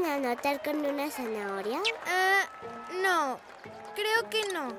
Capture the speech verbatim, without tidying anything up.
anotar con una zanahoria? Ah, no, creo que no.